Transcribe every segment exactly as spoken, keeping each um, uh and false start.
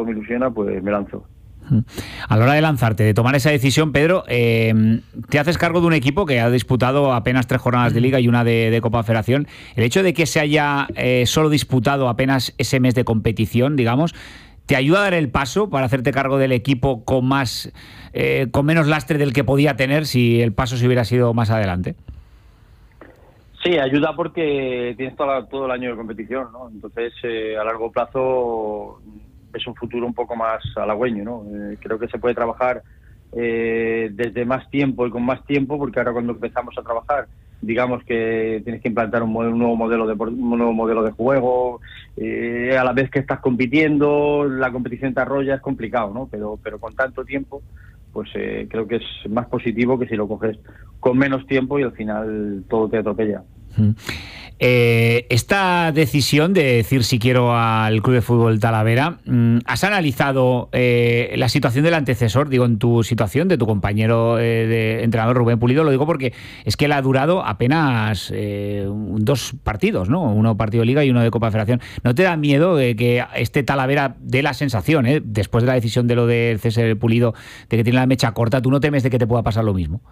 algo me ilusiona, pues me lanzo. A la hora de lanzarte, de tomar esa decisión, Pedro, eh, te haces cargo de un equipo que ha disputado apenas tres jornadas de Liga y una de, de Copa Federación. El hecho de que se haya eh, solo disputado apenas ese mes de competición, digamos, ¿te ayuda a dar el paso para hacerte cargo del equipo con más, eh, con menos lastre del que podía tener si el paso se hubiera sido más adelante? Sí, ayuda porque tienes todo, todo el año de competición, ¿no? Entonces, eh, a largo plazo es un futuro un poco más halagüeño, ¿no? Eh, creo que se puede trabajar eh, desde más tiempo y con más tiempo, porque ahora cuando empezamos a trabajar, digamos que tienes que implantar un, un nuevo modelo de un nuevo modelo de juego, eh, a la vez que estás compitiendo, la competición te arrolla, es complicado, ¿no? Pero, pero con tanto tiempo, pues eh, creo que es más positivo que si lo coges con menos tiempo y al final todo te atropella. Mm. Eh, esta decisión de decir si quiero al Club de Fútbol Talavera, ¿has analizado eh, la situación del antecesor? Digo, en tu situación, de tu compañero eh, de entrenador Rubén Pulido, lo digo porque es que él ha durado apenas eh, dos partidos, ¿no? Uno partido de Liga y uno de Copa de Federación. ¿No te da miedo de que este Talavera dé la sensación, eh, después de la decisión de lo del cese de Pulido, de que tiene la mecha corta? ¿Tú no temes de que te pueda pasar lo mismo?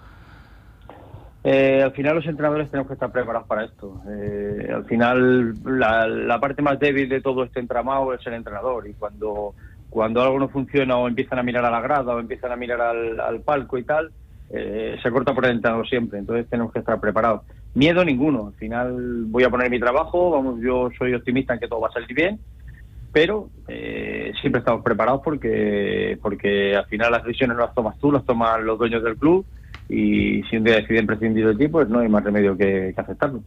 Eh, al final los entrenadores tenemos que estar preparados para esto. Eh, al final la, la parte más débil de todo este entramado es el entrenador, y cuando cuando algo no funciona o empiezan a mirar a la grada o empiezan a mirar al, al palco y tal, eh, se corta por el entrenador siempre. Entonces tenemos que estar preparados. Miedo ninguno. Al final voy a poner mi trabajo, vamos, yo soy optimista en que todo va a salir bien, pero eh, siempre estamos preparados porque porque al final las decisiones no las tomas tú, las toman los dueños del club. Y si un día deciden prescindir de ti, pues no hay más remedio que, que aceptarlo.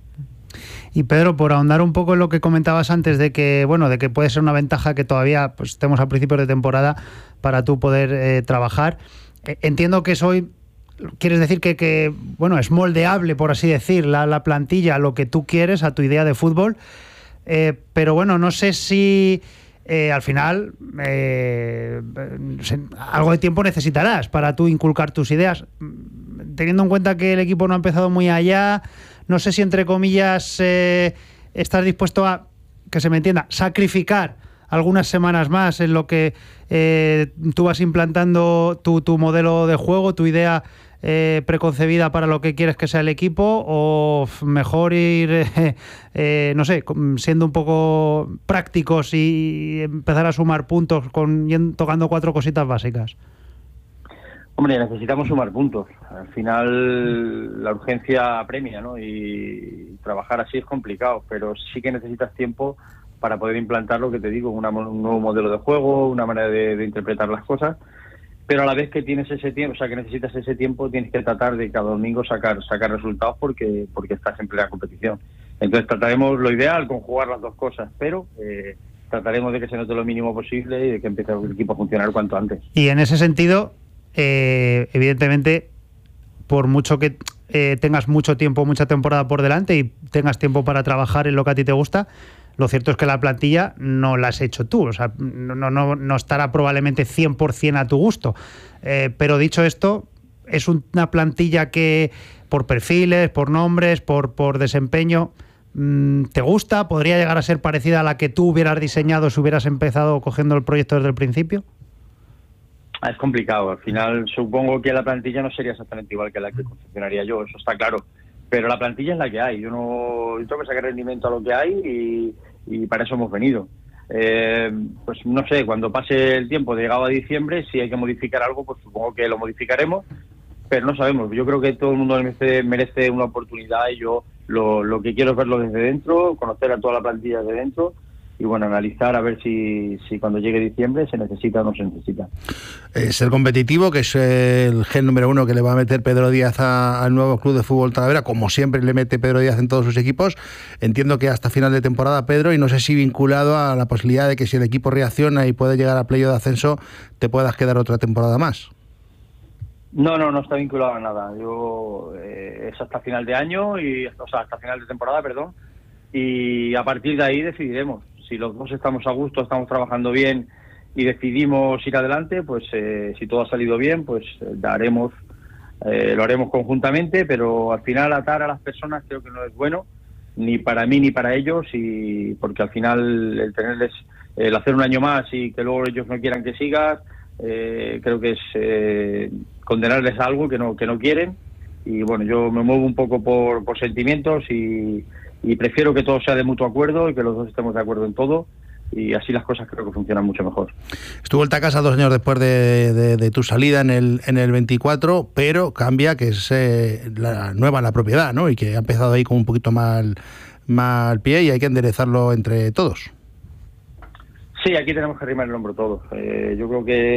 Y Pedro, por ahondar un poco en lo que comentabas antes de que, bueno, de que puede ser una ventaja que todavía pues estemos a principios de temporada para tú poder eh, trabajar, eh, entiendo que soy, quieres decir que, que, bueno, es moldeable, por así decir, la, la plantilla a lo que tú quieres, a tu idea de fútbol, eh, pero bueno, no sé si... Eh, al final eh, algo de tiempo necesitarás para tú inculcar tus ideas, teniendo en cuenta que el equipo no ha empezado muy allá. No sé si entre comillas eh, estás dispuesto a, que se me entienda, sacrificar algunas semanas más en lo que eh, tú vas implantando tu, tu modelo de juego, tu idea Eh, preconcebida para lo que quieres que sea el equipo, o mejor ir, eh, eh, no sé, siendo un poco prácticos y empezar a sumar puntos con tocando cuatro cositas básicas. Hombre, necesitamos sumar puntos. Al final la urgencia apremia, ¿no? Y trabajar así es complicado, pero sí que necesitas tiempo para poder implantar lo que te digo, una, un nuevo modelo de juego, una manera de, de interpretar las cosas. Pero a la vez que tienes ese tiempo, o sea, que necesitas ese tiempo, tienes que tratar de cada domingo sacar sacar resultados porque porque estás en plena competición. Entonces trataremos lo ideal, conjugar las dos cosas, pero eh, trataremos de que se note lo mínimo posible y de que empiece el equipo a funcionar cuanto antes. Y en ese sentido, eh, evidentemente, por mucho que eh, tengas mucho tiempo, mucha temporada por delante y tengas tiempo para trabajar en lo que a ti te gusta, lo cierto es que la plantilla no la has hecho tú, o sea, no, no, no estará probablemente cien por ciento a tu gusto. Eh, pero dicho esto, es una plantilla que por perfiles, por nombres, por, por desempeño, ¿te gusta? ¿Podría llegar a ser parecida a la que tú hubieras diseñado si hubieras empezado cogiendo el proyecto desde el principio? Es complicado. Al final supongo que la plantilla no sería exactamente igual que la que confeccionaría yo, eso está claro. Pero la plantilla es la que hay. Yo no yo tengo que sacar rendimiento a lo que hay y, y para eso hemos venido. Eh, pues no sé, cuando pase el tiempo, llegado a diciembre, si hay que modificar algo, pues supongo que lo modificaremos, pero no sabemos. Yo creo que todo el mundo merece, merece una oportunidad y yo lo, lo que quiero es verlo desde dentro, conocer a toda la plantilla desde dentro y bueno, analizar a ver si, si cuando llegue diciembre se necesita o no se necesita. Eh, ser competitivo, que es el gen número uno que le va a meter Pedro Díaz a, al nuevo Club de Fútbol Talavera, como siempre le mete Pedro Díaz en todos sus equipos. Entiendo que hasta final de temporada, Pedro, y no sé si vinculado a la posibilidad de que si el equipo reacciona y puede llegar a playoff de ascenso, te puedas quedar otra temporada más. No, no, no está vinculado a nada. Yo eh, es hasta final de año, y o sea, hasta final de temporada, perdón, y a partir de ahí decidiremos. Si los dos estamos a gusto, estamos trabajando bien y decidimos ir adelante, pues eh, si todo ha salido bien, pues eh, haremos, eh, lo haremos conjuntamente, pero al final atar a las personas creo que no es bueno, ni para mí ni para ellos, y porque al final el tenerles el hacer un año más y que luego ellos no quieran que sigas, eh, creo que es eh, condenarles a algo que no que no quieren. Y bueno, yo me muevo un poco por, por sentimientos y, y prefiero que todo sea de mutuo acuerdo y que los dos estemos de acuerdo en todo, y así las cosas creo que funcionan mucho mejor. Estuvo el Tacasa dos años después de, de, de tu salida en el en el veinticuatro, pero cambia, que es eh, la nueva la propiedad, ¿no? Y que ha empezado ahí con un poquito mal, mal pie y hay que enderezarlo entre todos. Sí, aquí tenemos que arrimar el hombro todos. Eh, yo creo que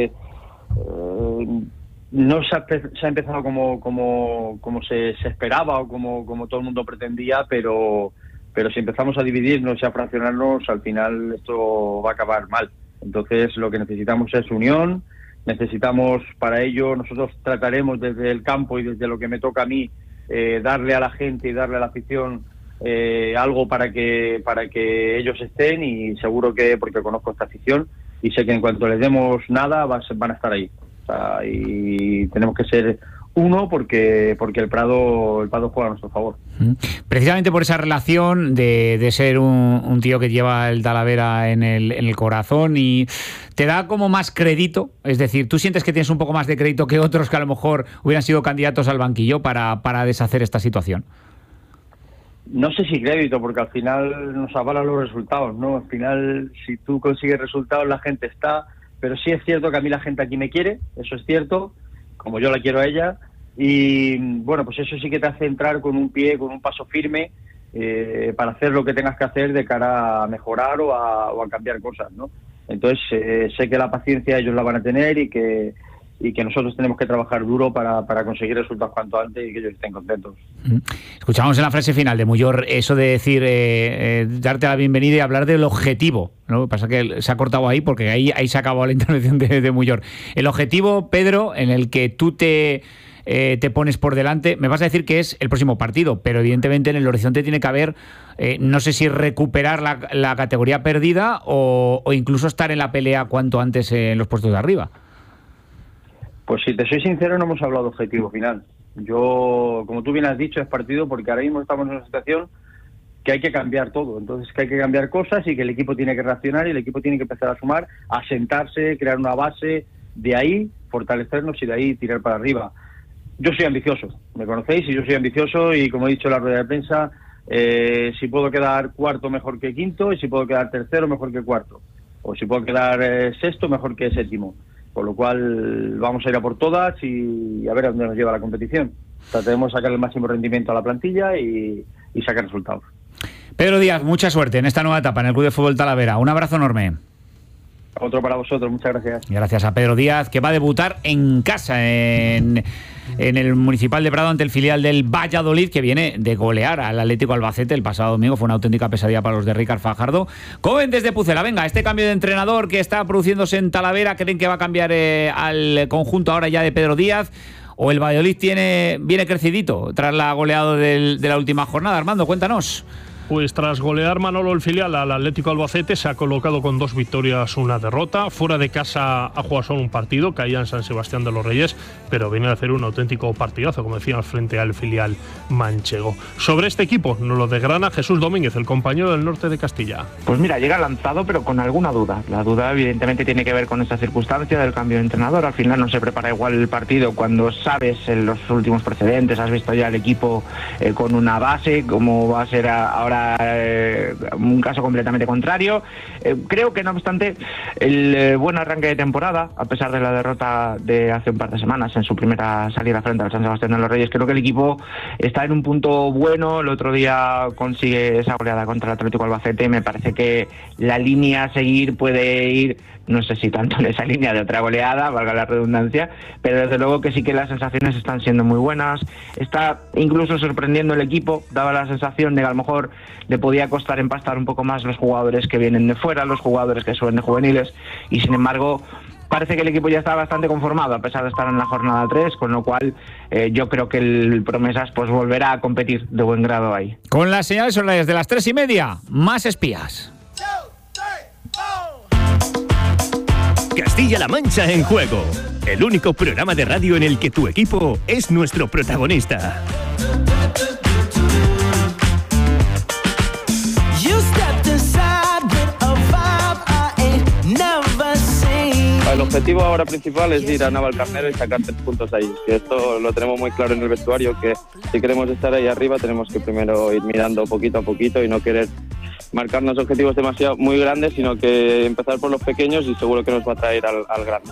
eh, no se ha, se ha empezado como como como se, se esperaba o como como todo el mundo pretendía, pero pero si empezamos a dividirnos y a fraccionarnos, al final esto va a acabar mal. Entonces lo que necesitamos es unión, necesitamos para ello, nosotros trataremos desde el campo y desde lo que me toca a mí, eh, darle a la gente y darle a la afición eh, algo para que para que ellos estén, y seguro que, porque conozco esta afición y sé que en cuanto les demos nada van a estar ahí. O sea, y tenemos que ser uno porque porque el Prado el Prado juega a nuestro favor. Precisamente por esa relación de, de ser un, un tío que lleva el Talavera en el, en el corazón, y te da como más crédito, es decir, tú sientes que tienes un poco más de crédito que otros que a lo mejor hubieran sido candidatos al banquillo para, para deshacer esta situación. No sé si crédito, porque al final nos avalan los resultados, ¿no? Al final, si tú consigues resultados, la gente está, pero sí es cierto que a mí la gente aquí me quiere, eso es cierto, como yo la quiero a ella. Y bueno, pues eso sí que te hace entrar con un pie, con un paso firme, eh, para hacer lo que tengas que hacer de cara a mejorar o a, o a cambiar cosas, ¿no? Entonces eh, sé que la paciencia ellos la van a tener y que y que nosotros tenemos que trabajar duro para, para conseguir resultados cuanto antes y que ellos estén contentos. Escuchamos en la frase final de Muyor eso de decir, eh, eh, darte la bienvenida y hablar del objetivo, ¿no? Lo que pasa es que se ha cortado ahí porque ahí, ahí se ha acabado la intervención de, de Muyor. El objetivo, Pedro, en el que tú te... Eh, te pones por delante, me vas a decir que es el próximo partido, pero evidentemente en el horizonte tiene que haber, eh, no sé si recuperar la, la categoría perdida o, o incluso estar en la pelea cuanto antes en los puestos de arriba. Pues si te soy sincero, no hemos hablado de objetivo final. Yo, como tú bien has dicho, es partido porque ahora mismo estamos en una situación que hay que cambiar todo, entonces que hay que cambiar cosas y que el equipo tiene que reaccionar y el equipo tiene que empezar a sumar, a sentarse, crear una base, de ahí fortalecernos y de ahí tirar para arriba. Yo soy ambicioso, me conocéis, y yo soy ambicioso y, como he dicho en la rueda de prensa, eh, si puedo quedar cuarto mejor que quinto, y si puedo quedar tercero mejor que cuarto, o si puedo quedar eh, sexto mejor que séptimo, por lo cual vamos a ir a por todas y a ver a dónde nos lleva la competición. Trataremos de sacar el máximo rendimiento a la plantilla y, y sacar resultados. Pedro Díaz, mucha suerte en esta nueva etapa en el Club de Fútbol Talavera, un abrazo enorme. Otro para vosotros, muchas gracias. Gracias a Pedro Díaz, que va a debutar en casa en... en el Municipal de Prado ante el filial del Valladolid, que viene de golear al Atlético Albacete el pasado domingo. Fue una auténtica pesadilla para los de Ricard Fajardo. Coben desde Pucela, venga, este cambio de entrenador que está produciéndose en Talavera, ¿creen que va a cambiar eh, al conjunto ahora ya de Pedro Díaz? ¿O el Valladolid tiene, viene crecidito tras la goleada del, de la última jornada? Armando, cuéntanos. Pues tras golear Manolo el filial al Atlético Albacete, se ha colocado con dos victorias, una derrota. Fuera de casa ha jugado solo un partido, caía en San Sebastián de los Reyes, pero viene a hacer un auténtico partidazo, como decían, frente al filial manchego. Sobre este equipo nos lo desgrana Jesús Domínguez, el compañero del norte de Castilla. Pues mira, llega lanzado pero con alguna duda. La duda evidentemente tiene que ver con esa circunstancia del cambio de entrenador. Al final no se prepara igual el partido cuando sabes en los últimos precedentes, has visto ya el equipo eh, con una base, como va a ser a, ahora Eh, un caso completamente contrario. Eh, creo que no obstante el eh, buen arranque de temporada, a pesar de la derrota de hace un par de semanas en su primera salida frente al San Sebastián de los Reyes, creo que el equipo está en un punto bueno. El otro día consigue esa goleada contra el Atlético Albacete. Me parece que la línea a seguir puede ir, no sé si tanto en esa línea de otra goleada, valga la redundancia, pero desde luego que sí que las sensaciones están siendo muy buenas. Está incluso sorprendiendo el equipo, daba la sensación de que a lo mejor le podía costar empastar un poco más los jugadores que vienen de fuera, los jugadores que suben de juveniles, y sin embargo parece que el equipo ya está bastante conformado a pesar de estar en la jornada tres, con lo cual eh, yo creo que el Promesas pues volverá a competir de buen grado ahí. Con las señales horarias de las tres y media, más espías. Castilla-La Mancha en juego, el único programa de radio en el que tu equipo es nuestro protagonista. el objetivo ahora principal es ir a Navalcarnero y sacar tres puntos ahí. Que esto lo tenemos muy claro en el vestuario, que si queremos estar ahí arriba tenemos que primero ir mirando poquito a poquito y no querer marcarnos objetivos demasiado muy grandes, sino que empezar por los pequeños y seguro que nos va a traer al, al grande.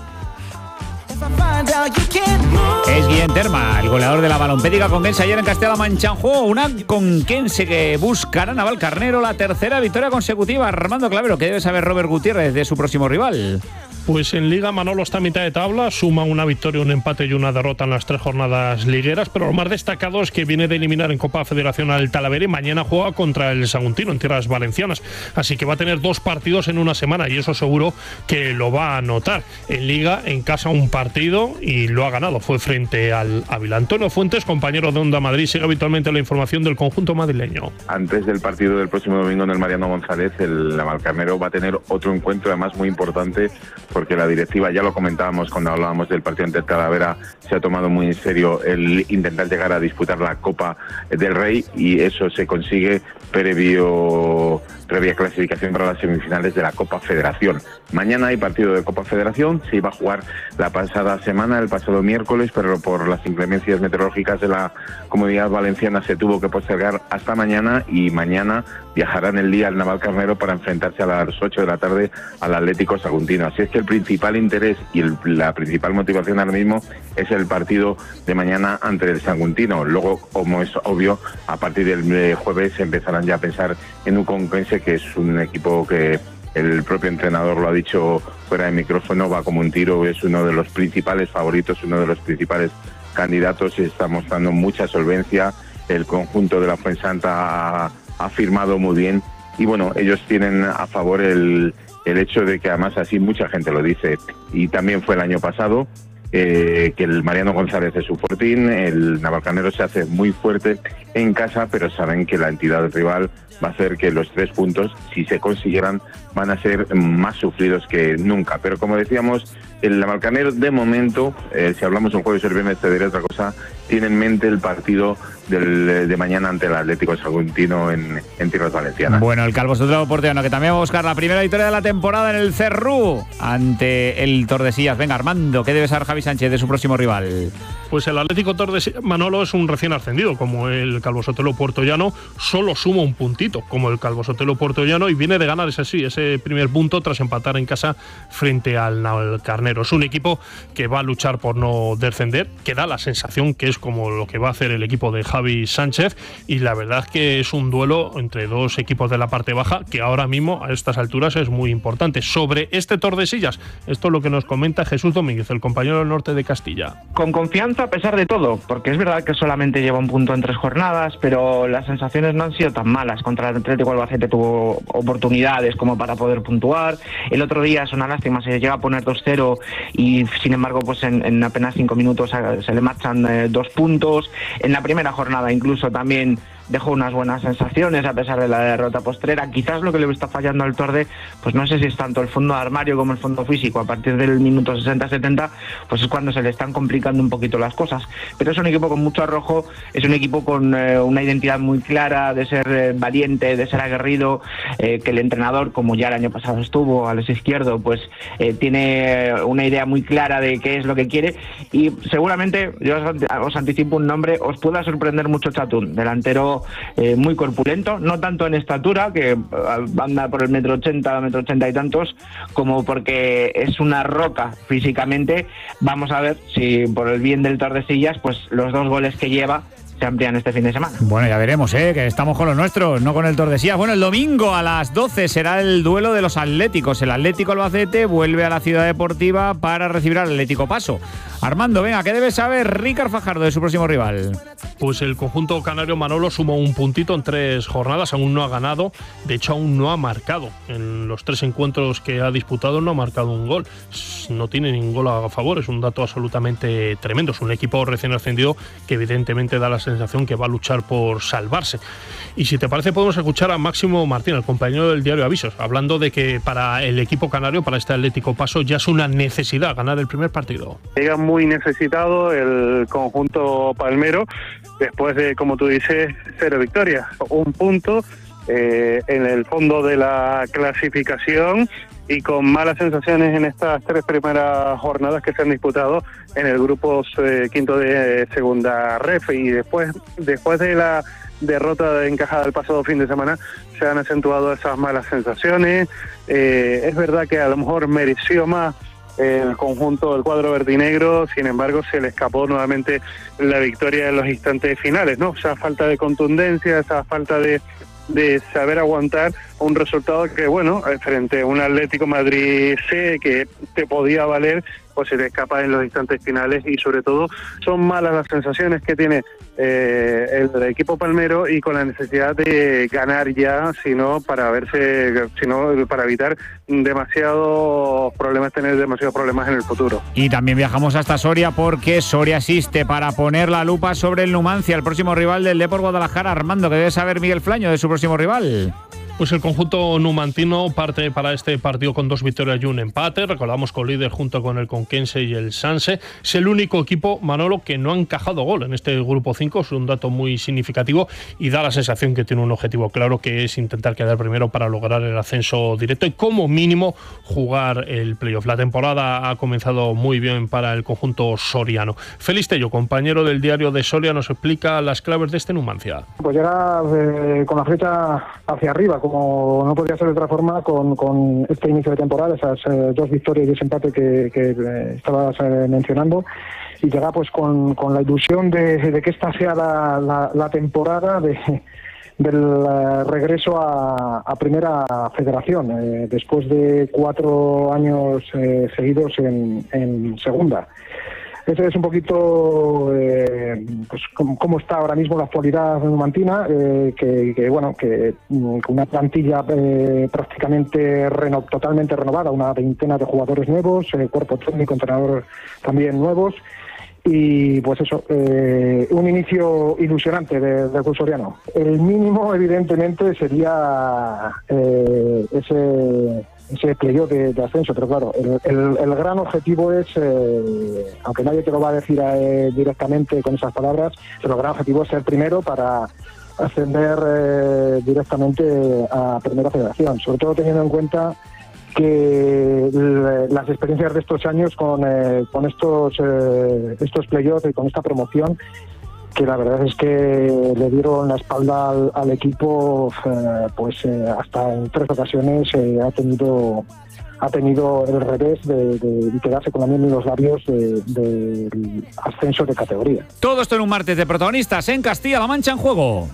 Es Guillem Terma, el goleador de la Balompédica Conquense ayer en Castilla-La Mancha. En juego una Conquense que buscará Navalcarnero la tercera victoria consecutiva. Armando Clavero, ¿qué debe saber Robert Gutiérrez de su próximo rival? Pues en Liga Manolo está a mitad de tabla, suma una victoria, un empate y una derrota en las tres jornadas ligueras, pero lo más destacado es que viene de eliminar en Copa Federación al Talavera y mañana juega contra el Saguntino en tierras valencianas, así que va a tener dos partidos en una semana y eso seguro que lo va a notar. En Liga, en casa un partido y lo ha ganado, fue frente al Ávila. Antonio Fuentes, compañero de Onda Madrid, sigue habitualmente la información del conjunto madrileño. Antes del partido del próximo domingo en el Mariano González, el Navalcarnero va a tener otro encuentro además muy importante, porque la directiva, ya lo comentábamos cuando hablábamos del partido ante el Talavera, se ha tomado muy en serio el intentar llegar a disputar la Copa del Rey y eso se consigue previo previa clasificación para las semifinales de la Copa Federación. Mañana hay partido de Copa Federación, se iba a jugar la pasada semana, el pasado miércoles, pero por las inclemencias meteorológicas de la Comunidad Valenciana se tuvo que postergar hasta mañana y mañana viajarán el día al Navalcarnero para enfrentarse a las ocho de la tarde al Atlético Saguntino. Así es que el principal interés y el, la principal motivación ahora mismo es el partido de mañana ante el Saguntino. Luego, como es obvio, a partir del jueves empezarán ya a pensar en un Conquense, que es un equipo que el propio entrenador lo ha dicho fuera de micrófono, va como un tiro, es uno de los principales favoritos, uno de los principales candidatos y está mostrando mucha solvencia. El conjunto de la Fuensanta ha, ha firmado muy bien y bueno, ellos tienen a favor el, el hecho de que además así mucha gente lo dice y también fue el año pasado. Eh, que el Mariano González es su fortín, el Navalcarnero se hace muy fuerte en casa, pero saben que la entidad rival va a hacer que los tres puntos, si se consiguieran, van a ser más sufridos que nunca. Pero como decíamos, el Navalcarnero de momento, eh, si hablamos un jueves o el viernes te diré otra cosa, tiene en mente el partido del, de mañana ante el Atlético Saguntino en, en tierras valencianas. Bueno, el Calvo Sotelo porteano que también va a buscar la primera victoria de la temporada en el Cerrú ante el Tordesillas. Venga, Armando, ¿qué debe saber Javi Sánchez de su próximo rival? Pues el Atlético Tordesillas Manolo es un recién ascendido, como el Calvo Sotelo Puertollano, solo suma un puntito, como el Calvo Sotelo Puertollano, y viene de ganar ese sí, ese primer punto tras empatar en casa frente al Navalcarnero. Es un equipo que va a luchar por no descender, que da la sensación que es como lo que va a hacer el equipo de Javi Sánchez, y la verdad es que es un duelo entre dos equipos de la parte baja que ahora mismo a estas alturas es muy importante. Sobre este Tordesillas, esto es lo que nos comenta Jesús Domínguez, el compañero del norte de Castilla. Con confianza a pesar de todo, porque es verdad que solamente lleva un punto en tres jornadas, pero las sensaciones no han sido tan malas. Contra el Atlético Albacete tuvo oportunidades como para poder puntuar. El otro día es una lástima, se llega a poner dos cero y sin embargo pues en, en apenas cinco minutos se le marchan eh, dos puntos. En la primera jornada incluso también dejó unas buenas sensaciones a pesar de la derrota postrera. Quizás lo que le está fallando al Torde, pues no sé si es tanto el fondo de armario como el fondo físico. A partir del minuto sesenta setenta, pues es cuando se le están complicando un poquito las cosas. Pero es un equipo con mucho arrojo, es un equipo con eh, una identidad muy clara de ser eh, valiente, de ser aguerrido, eh, que el entrenador, como ya el año pasado estuvo, Alex Izquierdo, pues eh, tiene una idea muy clara de qué es lo que quiere y seguramente, yo os, os anticipo un nombre, os pueda sorprender mucho Chatún, delantero Eh, muy corpulento, no tanto en estatura, que anda por el metro ochenta, metro ochenta y tantos, como porque es una roca físicamente. Vamos a ver si por el bien del Tordesillas, pues los dos goles que lleva se amplían este fin de semana. Bueno, ya veremos, ¿eh? Que estamos con los nuestros, no con el Tordesillas. Bueno, el domingo a las doce será el duelo de los Atléticos. El Atlético Albacete vuelve a la Ciudad Deportiva para recibir al Atlético Paso. Armando, venga, ¿qué debe saber Ricard Fajardo de su próximo rival? Pues el conjunto canario Manolo sumó un puntito en tres jornadas, aún no ha ganado, de hecho aún no ha marcado. En los tres encuentros que ha disputado no ha marcado un gol, no tiene ningún gol a favor, es un dato absolutamente tremendo. Es un equipo recién ascendido que evidentemente da la sensación que va a luchar por salvarse. Y si te parece podemos escuchar a Máximo Martín, el compañero del diario Avisos, hablando de que para el equipo canario, para este Atlético Paso, ya es una necesidad ganar el primer partido. Llega muy necesitado el conjunto palmero después de, como tú dices, cero victorias, un punto eh, en el fondo de la clasificación y con malas sensaciones en estas tres primeras jornadas que se han disputado en el grupo eh, quinto de segunda ref, y después, después de la derrota encajada el pasado fin de semana se han acentuado esas malas sensaciones. Eh, es verdad que a lo mejor mereció más el conjunto del cuadro verdinegro, sin embargo se le escapó nuevamente la victoria en los instantes finales, ¿no? Esa falta de contundencia, esa falta de, de saber aguantar un resultado que, bueno, frente a un Atlético Madrid C que te podía valer, pues se te escapa en los instantes finales, y sobre todo son malas las sensaciones que tiene eh, el equipo palmero, y con la necesidad de ganar ya, sino para verse, sino para evitar demasiados problemas, tener demasiados problemas en el futuro. Y también viajamos hasta Soria, porque Soria asiste para poner la lupa sobre el Numancia, el próximo rival del Depor Guadalajara. Armando, ¿qué debe saber Miguel Flaño de su próximo rival? Pues el conjunto numantino parte para este partido con dos victorias y un empate. Recordamos con líder junto con el Conquense y el Sanse. Es el único equipo, Manolo, que no ha encajado gol en este grupo cinco. Es un dato muy significativo y da la sensación que tiene un objetivo claro, que es intentar quedar primero para lograr el ascenso directo y como mínimo jugar el playoff. La temporada ha comenzado muy bien para el conjunto soriano. Félix Tello, compañero del diario de Soria, nos explica las claves de este Numancia. Pues llega eh, con la flecha hacia arriba, como no podría ser de otra forma, con, con este inicio de temporada, esas eh, dos victorias y ese empate que, que eh, estabas eh, mencionando, y llega pues con, con la ilusión de, de que esta sea la, la, la temporada de, del uh, regreso a, a Primera Federación, eh, después de cuatro años eh, seguidos en, en Segunda. Ese es un poquito eh, pues cómo, cómo está ahora mismo la actualidad numantina, eh, que, que bueno, que con una plantilla eh, prácticamente reno, totalmente renovada, una veintena de jugadores nuevos, eh, cuerpo técnico, entrenador también nuevos, y pues eso, eh, un inicio ilusionante del de club soriano. El mínimo, evidentemente, sería eh, ese ese playoff de, de ascenso, pero claro, el, el, el gran objetivo es, eh, aunque nadie te lo va a decir eh, directamente con esas palabras, pero el gran objetivo es ser primero para ascender eh, directamente a Primera Federación, sobre todo teniendo en cuenta que le, las experiencias de estos años con, eh, con estos, eh, estos playoffs y con esta promoción, que la verdad es que le dieron la espalda al, al equipo, eh, pues eh, hasta en tres ocasiones eh, ha tenido ha tenido el revés de, de, de quedarse con la miel en los labios del de, de ascenso de categoría. Todo esto en un martes de protagonistas en Castilla-La Mancha en juego.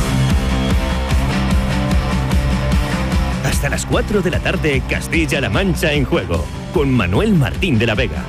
Hasta las cuatro de la tarde, Castilla-La Mancha en juego, con Manuel Martín de la Vega.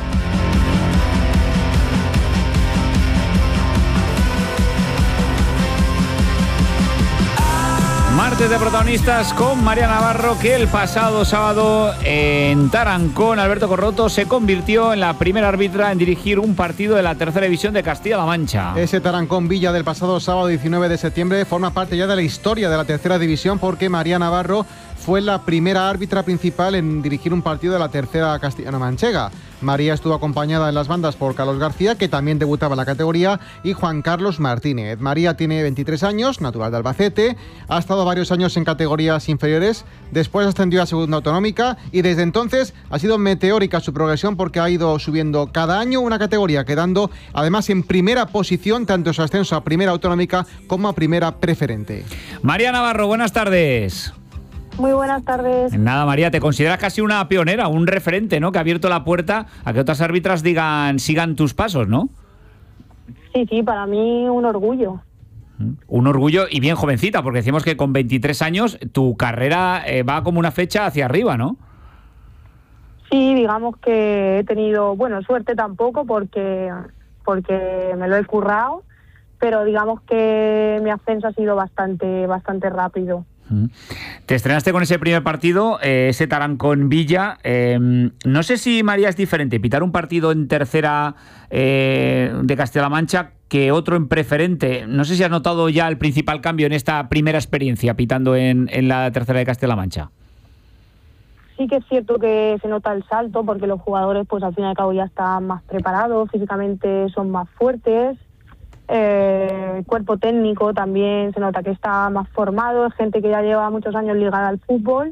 Martes de protagonistas con María Navarro, que el pasado sábado en Tarancón, Alberto Corroto se convirtió en la primera árbitra en dirigir un partido de la tercera división de Castilla-La Mancha. Ese Tarancón Villa del pasado sábado diecinueve de septiembre forma parte ya de la historia de la tercera división, porque María Navarro fue la primera árbitra principal en dirigir un partido de la tercera castellano-manchega. María estuvo acompañada en las bandas por Carlos García, que también debutaba en la categoría, y Juan Carlos Martínez. María tiene veintitrés años, natural de Albacete, ha estado varios años en categorías inferiores, después ascendió a segunda autonómica y desde entonces ha sido meteórica su progresión, porque ha ido subiendo cada año una categoría, quedando además en primera posición tanto en su ascenso a primera autonómica como a primera preferente. María Navarro, buenas tardes. Muy buenas tardes. Nada, María, te consideras casi una pionera, un referente, ¿no? Que ha abierto la puerta a que otras árbitras digan, sigan tus pasos, ¿no? Sí, sí, para mí un orgullo. Un orgullo, y bien jovencita, porque decimos que con veintitrés años tu carrera eh, va como una flecha hacia arriba, ¿no? Sí, digamos que he tenido, bueno, suerte tampoco, porque, porque me lo he currado, pero digamos que mi ascenso ha sido bastante, bastante rápido. Te estrenaste con ese primer partido, eh, ese Tarancón Villa. Eh, no sé si, María, es diferente pitar un partido en tercera eh, de Castilla-La Mancha que otro en preferente. No sé si has notado ya el principal cambio en esta primera experiencia pitando en, en la tercera de Castilla-La Mancha. Sí que es cierto que se nota el salto, porque los jugadores pues al fin y al cabo ya están más preparados, físicamente son más fuertes. Eh, el cuerpo técnico también se nota que está más formado, es gente que ya lleva muchos años ligada al fútbol,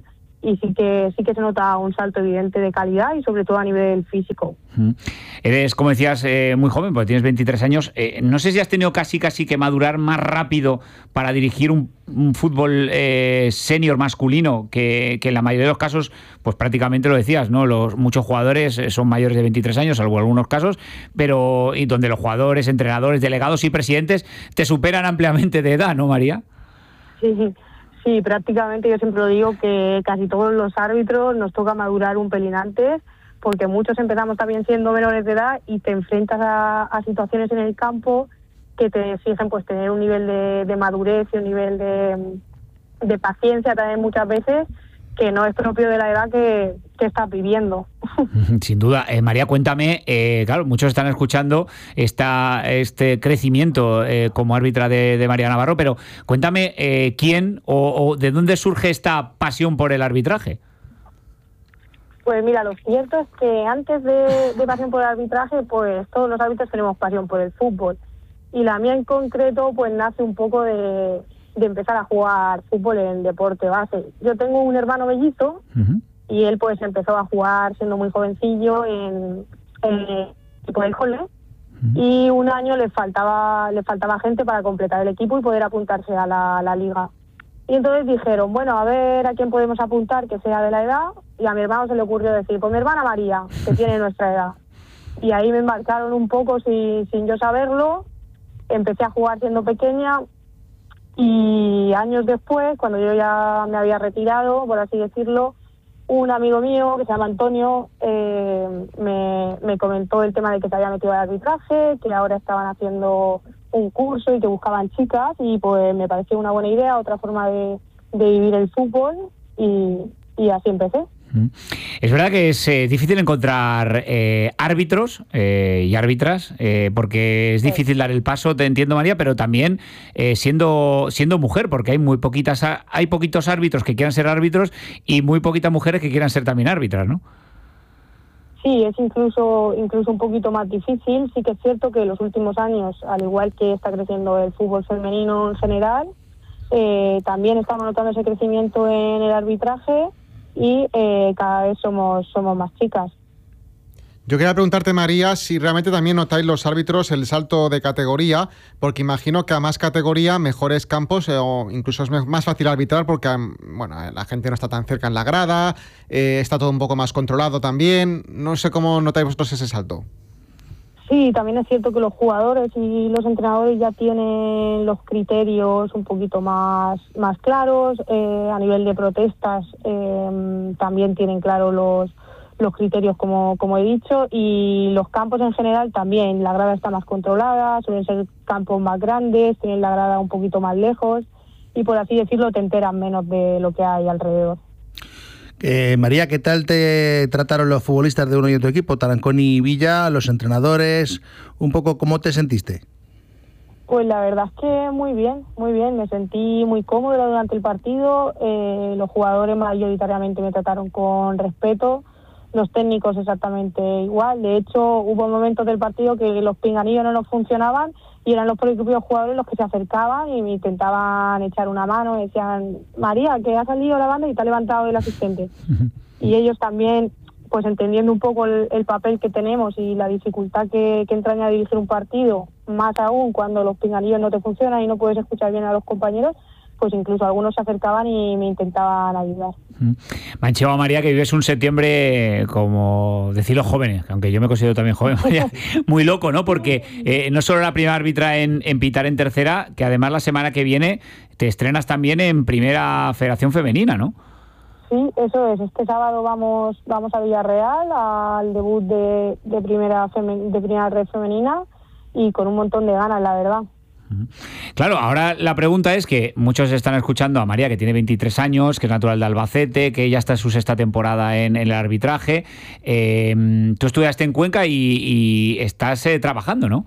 y sí que sí que se nota un salto evidente de calidad y sobre todo a nivel físico. Eres, como decías, eh, muy joven, porque tienes veintitrés años. Eh, no sé si has tenido casi casi que madurar más rápido para dirigir un, un fútbol eh, senior masculino, que, que en la mayoría de los casos, pues prácticamente lo decías, ¿no? Los, muchos jugadores son mayores de veintitrés años, salvo algunos casos, pero y donde los jugadores, entrenadores, delegados y presidentes te superan ampliamente de edad, ¿no, María? Sí, sí. Sí, prácticamente yo siempre lo digo que casi todos los árbitros nos toca madurar un pelín antes, porque muchos empezamos también siendo menores de edad y te enfrentas a, a situaciones en el campo que te exigen pues tener un nivel de, de madurez y un nivel de, de paciencia también muchas veces que no es propio de la edad que, que estás viviendo. Sin duda. Eh, María, cuéntame, eh, claro, muchos están escuchando esta, este crecimiento eh, como árbitra de, de María Navarro, pero cuéntame eh, quién o, o de dónde surge esta pasión por el arbitraje. Pues mira, lo cierto es que antes de, de pasión por el arbitraje, pues todos los árbitros tenemos pasión por el fútbol. Y la mía en concreto, pues nace un poco de... de empezar a jugar fútbol en deporte base. Yo tengo un hermano mellizo uh-huh. y él pues empezó a jugar siendo muy jovencillo en, en el equipo del cole uh-huh. y un año le faltaba le faltaba gente para completar el equipo y poder apuntarse a la, a la liga. Y entonces dijeron, bueno, a ver a quién podemos apuntar que sea de la edad, y a mi hermano se le ocurrió decir, pues mi hermana María, que tiene nuestra edad. Y ahí me embarcaron un poco sin, sin yo saberlo, empecé a jugar siendo pequeña. Y años después, cuando yo ya me había retirado, por así decirlo, un amigo mío que se llama Antonio eh, me, me comentó el tema de que se había metido al arbitraje, que ahora estaban haciendo un curso y que buscaban chicas, y pues me pareció una buena idea, otra forma de, de vivir el fútbol, y, y así empecé. Es verdad que es eh, difícil encontrar eh, árbitros eh, y árbitras, eh, porque es difícil dar el paso, te entiendo, María, pero también eh, siendo siendo mujer, porque hay muy poquitas hay poquitos árbitros que quieran ser árbitros y muy poquitas mujeres que quieran ser también árbitras, ¿no? Sí, es incluso incluso un poquito más difícil. Sí que es cierto que en los últimos años, al igual que está creciendo el fútbol femenino en general, eh, también estamos notando ese crecimiento en el arbitraje. Y eh, cada vez somos somos más chicas. Yo quería preguntarte, María, si realmente también notáis los árbitros el salto de categoría, porque imagino que a más categoría, mejores campos, eh, o incluso es más fácil arbitrar porque bueno, la gente no está tan cerca en la grada, eh, está todo un poco más controlado también. No sé cómo notáis vosotros ese salto. Sí, también es cierto que los jugadores y los entrenadores ya tienen los criterios un poquito más, más claros. Eh, a nivel de protestas eh, también tienen claro los, los criterios, como, como he dicho, y los campos en general también. La grada está más controlada, suelen ser campos más grandes, tienen la grada un poquito más lejos y, por así decirlo, te enteran menos de lo que hay alrededor. Eh, María, ¿qué tal te trataron los futbolistas de uno y otro equipo, Taranconi y Villa, los entrenadores? Un poco, ¿cómo te sentiste? Pues la verdad es que muy bien, muy bien. Me sentí muy cómoda durante el partido. Eh, los jugadores mayoritariamente me trataron con respeto. Los técnicos exactamente igual. De hecho, hubo momentos del partido que los pinganillos no nos funcionaban y eran los propios jugadores los que se acercaban y me intentaban echar una mano. Me decían, María, que ha salido la banda y te ha levantado el asistente. Y ellos también, pues entendiendo un poco el, el papel que tenemos y la dificultad que, que entraña dirigir un partido, más aún cuando los pinganillos no te funcionan y no puedes escuchar bien a los compañeros, pues incluso algunos se acercaban y me intentaban ayudar. Me han llevado, María, que vives un septiembre, como decir los jóvenes, aunque yo me considero también joven, María, muy loco, ¿no? Porque eh, no solo la primera árbitra en, en pitar en tercera, que además la semana que viene te estrenas también en Primera Federación Femenina, ¿no? Sí, eso es. Este sábado vamos vamos a Villarreal al debut de, de primera femen, de primera red femenina y con un montón de ganas, la verdad. Claro, ahora la pregunta es que muchos están escuchando a María, que tiene veintitrés años, que es natural de Albacete, que ya está en su sexta temporada en, en el arbitraje. Eh, tú estudiaste en Cuenca y, y estás eh, trabajando, ¿no?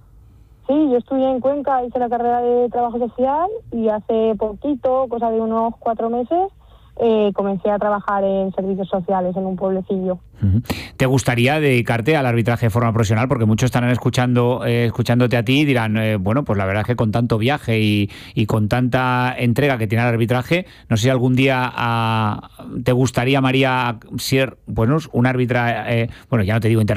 Sí, yo estudié en Cuenca, hice la carrera de trabajo social y hace poquito, cosa de unos cuatro meses, eh, comencé a trabajar en servicios sociales en un pueblecillo. ¿Te gustaría dedicarte al arbitraje de forma profesional? Porque muchos estarán escuchando, eh, escuchándote a ti y dirán, eh, bueno, pues la verdad es que con tanto viaje y, y con tanta entrega que tiene el arbitraje, no sé si algún día ah, te gustaría, María, ser, bueno, un árbitra, eh, bueno, ya no te digo internacional,